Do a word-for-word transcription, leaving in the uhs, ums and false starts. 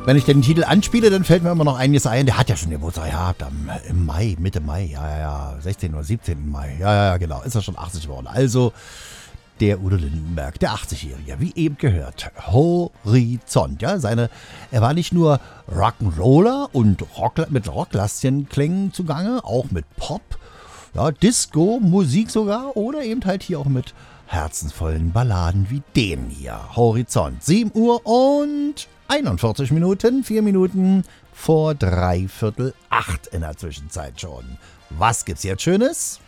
Wenn ich den Titel anspiele, dann fällt mir immer noch einiges ein. Der hat ja schon Geburtstag gehabt, am, im Mai, Mitte Mai, ja, ja, ja, sechzehnten oder siebzehnten Mai, ja, ja, ja, genau, ist er schon achtzig geworden. Also, der Udo Lindenberg, der achtzigjährige, wie eben gehört, Horizont, ja, seine, er war nicht nur Rock'n'Roller und Rock, mit Rocklastchen-Klängen zugange, auch mit Pop, ja, Disco, Musik sogar oder eben halt hier auch mit herzensvollen Balladen wie den hier, Horizont, sieben Uhr und einundvierzig Minuten, vier Minuten vor dreiviertel acht in der Zwischenzeit schon. Was gibt's jetzt Schönes?